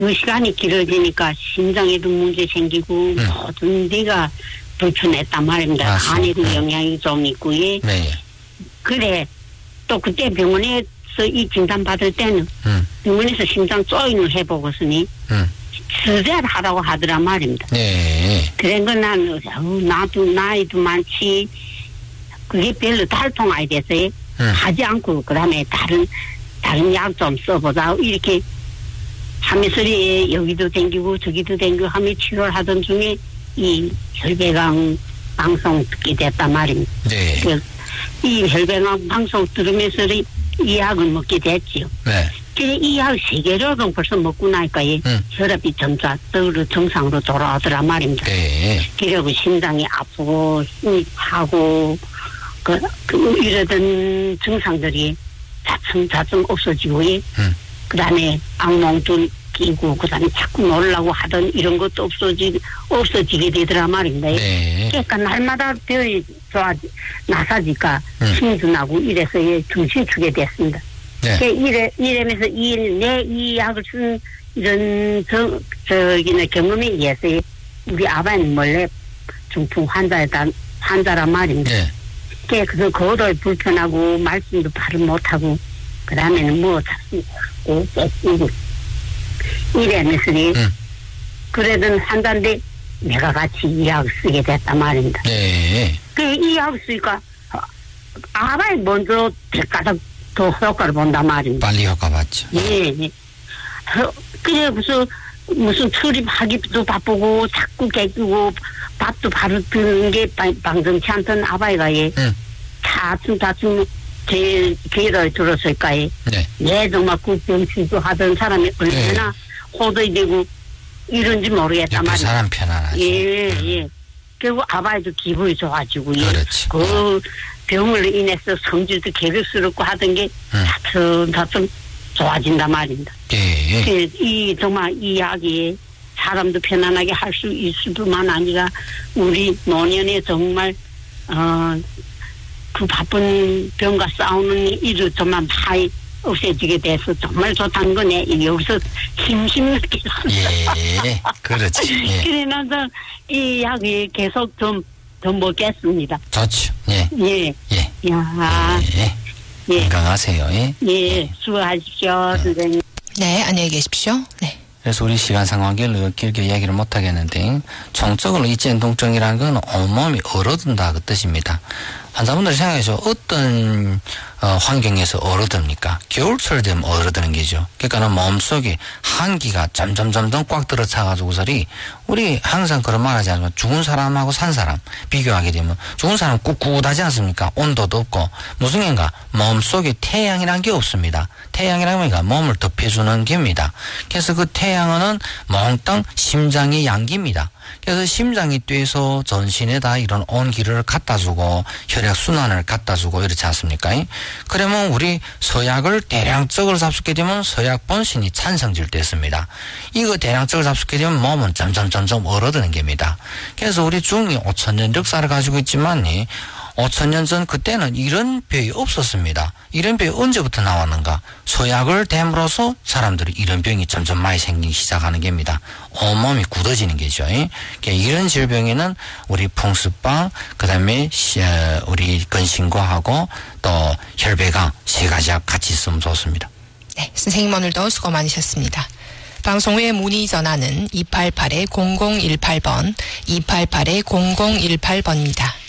그 시간이 길어지니까 심장에도 문제 생기고 모든 데가 불편했단 말입니다. 맞습니다. 간에도 영향이 좀 있고 예. 네. 그래 또 그때 병원에서 이 진단 받을 때는 병원에서 심장 조인을 해보고서니 수제를 하라고 하더라 말입니다. 네. 그런 건 나도 나이도 많지 그게 별로 달통 안 돼서 하지 않고 그다음에 다른 약 좀 써보자 이렇게 하면서 여기도 댕기고 저기도 댕기고 하며 치료를 하던 중에 이 혈배강 방송 듣게 됐단 말입니다. 네. 이 혈배강 방송 들으면서 이 약을 먹게 됐지요. 네. 그래 이 약 3개를 벌써 먹고 나니까 혈압이 점차 정상으로 돌아오더란 말입니다. 네. 그리고 심장이 아프고 힘이 차고 이러던 증상들이 차츰 없어지고 그다음에 악몽도 끼고 그다음에 자꾸 놀라고 하던 이런 것도 없어지게 되더라 말입니다. 네. 그러니까 날마다 별이 나사지가 힘도 나고 이래서 정신 주게 됐습니다. 네. 이러면서 이 약을 쓴 이런 저기는 경험에 의해서 우리 아버님 몰래 중풍 환자란 말입니다. 네. 그래서 거도 불편하고 말씀도 바로 못하고 그다음에는 뭐 자꾸 이러면서 그러던 환자인데 내가 같이 이 약을 쓰게 됐단 말입니다. 네. 이 약을 쓰니까 아바이 먼저 가장 더 효과를 본단 말입니다. 빨리 효과 봤죠. 예. 그래 무슨 출입하기도 바쁘고 자꾸 깨끼고 밥도 바로 드는 게 방정치 않던 아바이가 차츰 제 귀를 들었을까요? 네. 정말 그 병치도 하던 사람이 얼마나 호도이 되고 이런지 모르겠단 말이에요. 사람 편안하죠. 예. 결국 아바이도 기분이 좋아지고 그렇지. 그 병으로 인해서 성질도 개벽스럽고 하던 게 차츰 좋아진단 말입니다. 예. 정말 이 약이 사람도 편안하게 할 수 있을 뿐만 아니라 우리 노년에 정말 그 바쁜 병과 싸우는 일을 정말 다 없애지게 돼서 정말 좋다는 거네. 여기서 심심 느끼고. 예. 그렇지. 예. 그래 나도 이 약이 계속 좀 먹겠습니다. 좋죠. 예. 예. 야. 예. 건강하세요. 예. 예. 수고하십시오, 선생님. 네, 안녕히 계십시오. 네. 그래서 우리 시간 상관계로 길게 이야기를 못 하겠는데 총적으로 이 젠동증이라는 건 온몸이 얼어든다 그 뜻입니다. 환자분들이 생각해서 어떤 환경에서 얼어듭니까? 겨울철 되면 얼어드는 게죠. 그러니까는 몸속에 한기가 점점 꽉 들어차가지고서리 우리 항상 그런 말 하지 않습니까? 죽은 사람하고 산 사람 비교하게 되면 죽은 사람은 꿋꿋하지 않습니까? 온도도 없고 무슨 게인가? 몸속에 태양이란 게 없습니다. 태양이란 게 몸을 덮여주는 게입니다. 그래서 그 태양은 몽땅 심장의 양기입니다. 그래서 심장이 뛰어서 전신에다 이런 온기를 갖다주고 혈액순환을 갖다주고 이렇지 않습니까? 그러면 우리 서약을 대량적으로 잡수게 되면 서약 본신이 찬성질 됐습니다. 이거 대량적으로 잡수게 되면 몸은 점점 얼어드는 겁니다. 그래서 우리 중이 5,000년 역사를 가지고 있지만 5,000년 전 그때는 이런 병이 없었습니다. 이런 병이 언제부터 나왔는가? 서약을 댐으로써 사람들이 이런 병이 점점 많이 생기기 시작하는 겁니다. 온몸이 굳어지는 거죠. 이런 질병에는 우리 풍습방, 그 다음에 우리 근심과하고 또 혈배강 3가지 같이 있으면 좋습니다. 네, 선생님 오늘도 수고 많으셨습니다. 방송 후에 문의 전화는 288-0018번, 288-0018번입니다.